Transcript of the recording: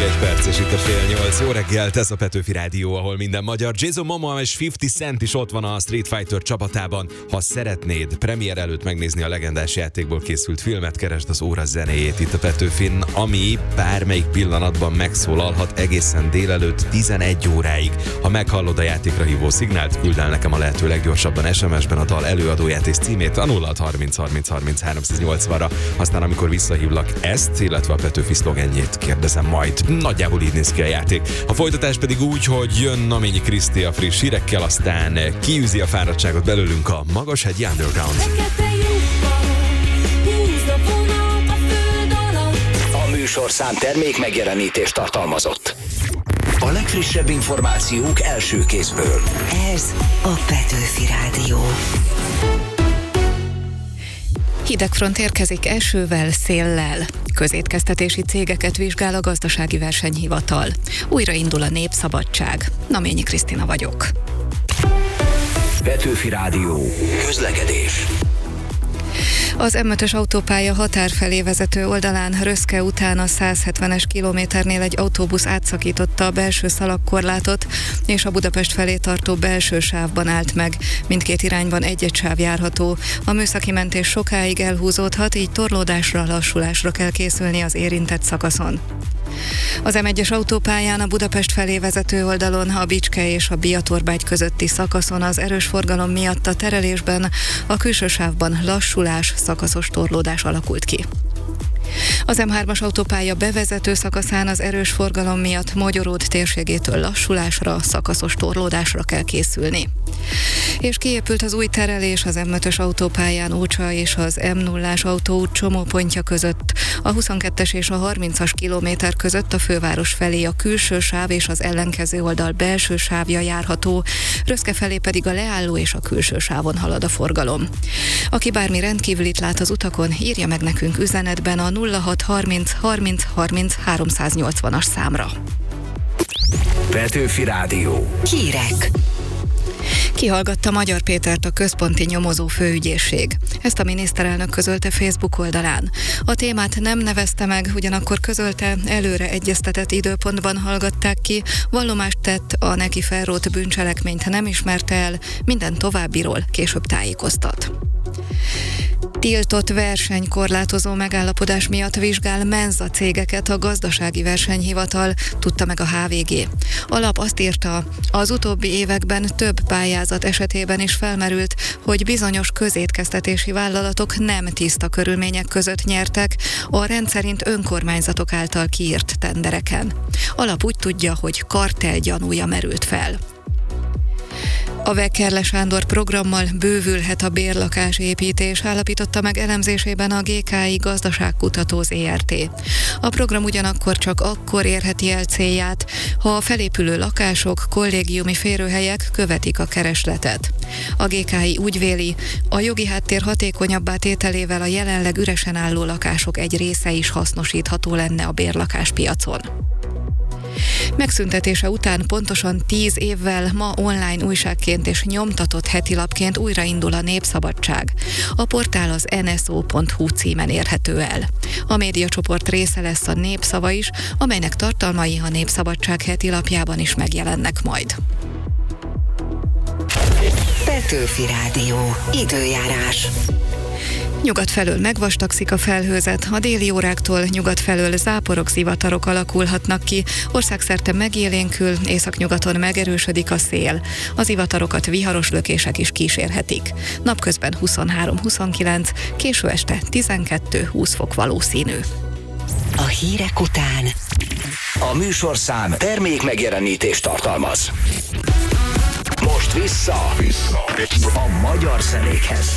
egy perc, és itt a 7:30. Jó reggelt, ez a Petőfi Rádió, ahol minden magyar. Jason Momoa és 50 Cent is ott van a Street Fighter csapatában. Ha szeretnéd premier előtt megnézni a legendás játékból készült filmet, keresd az óra zenéjét itt a Petőfin, ami bármelyik pillanatban megszólalhat egészen délelőtt 11 óráig. Ha meghallod a játékra hívó szignált, küld el nekem a lehető leggyorsabban SMS-ben a dal előadóját és címét a 0630 30 30 380-ra. Aztán amikor visszahívlak, ezt, illetve a Petőfi szlogenjét kérdezem majd. Nagyjából így néz ki a játék. A folytatás pedig úgy, hogy jön Naményi Kriszti a friss hírekkel, aztán kiűzi a fáradtságot belőlünk a Magashegy Underground. A műsorszám termék megjelenítést tartalmazott. A legfrissebb információk első kézből. Ez a Petőfi Rádió. Hidegfront érkezik esővel, széllel. Közétkeztetési cégeket vizsgál a Gazdasági Versenyhivatal. Újraindul a népszabadság. Naményi Krisztina vagyok. Petőfi Rádió. Közlekedés. Az M5-ös autópálya határ felé vezető oldalán Röszke után a 170-es kilométernél egy autóbusz átszakította a belső szalagkorlátot, és a Budapest felé tartó belső sávban állt meg. Mindkét irányban egy-egy sáv járható. A műszaki mentés sokáig elhúzódhat, így torlódásra, lassulásra kell készülni az érintett szakaszon. Az M1-es autópályán a Budapest felé vezető oldalon a Bicske és a Biatorbágy közötti szakaszon az erős forgalom miatt a terelésben, a külső sávban lassulás, szakaszos torlódás alakult ki. Az M3-as autópálya bevezető szakaszán az erős forgalom miatt Mogyoród térségétől lassulásra, szakaszos torlódásra kell készülni. És kiépült az új terelés az M5-ös autópályán Ócsa és az M0-ás autóút csomópontja között. A 22-es és a 30-as kilométer között a főváros felé a külső sáv és az ellenkező oldal belső sávja járható, Röszke felé pedig a leálló és a külső sávon halad a forgalom. Aki bármi rendkívülit lát az utakon, írja meg nekünk üzenetben a 0630 30 30 380-as számra. Petőfi Rádió. Hírek. Kihallgatta Magyar Pétert a központi nyomozó főügyészség. Ezt a miniszterelnök közölte Facebook oldalán. A témát nem nevezte meg, ugyanakkor közölte, előre egyeztetett időpontban hallgatták ki, vallomást tett, a neki felrótt bűncselekményt nem ismerte el, minden továbbiról később tájékoztat. Tiltott versenykorlátozó megállapodás miatt vizsgál menza cégeket a Gazdasági Versenyhivatal, tudta meg a HVG. A lap azt írta, az utóbbi években több pályázat esetében is felmerült, hogy bizonyos közétkeztetési vállalatok nem tiszta körülmények között nyertek a rendszerint önkormányzatok által kiírt tendereken. A lap úgy tudja, hogy kartell gyanúja merült fel. A Vekkerle Sándor programmal bővülhet a bérlakásépítés, állapította meg elemzésében a GKI Gazdaságkutató ZRT. A program ugyanakkor csak akkor érheti el célját, ha a felépülő lakások, kollégiumi férőhelyek követik a keresletet. A GKI úgy véli, a jogi háttér hatékonyabbá tételével a jelenleg üresen álló lakások egy része is hasznosítható lenne a bérlakáspiacon. Megszüntetése után pontosan 10 évvel ma online újságként és nyomtatott hetilapként újraindul a Népszabadság. A portál az nso.hu címen érhető el. A médiacsoport része lesz a Népszava is, amelynek tartalmai a Népszabadság hetilapjában is megjelennek majd. Petőfi Rádió. Időjárás. Nyugat felől megvastagszik a felhőzet, a déli óráktól nyugat felől záporok, zivatarok alakulhatnak ki, országszerte megélénkül, északnyugaton megerősödik a szél. Az zivatarokat viharos lökések is kísérhetik. Napközben 23-29, késő este 12-20 fok valószínű. A hírek után a műsorszám termék megjelenítést tartalmaz. Most vissza a magyar zenékhez.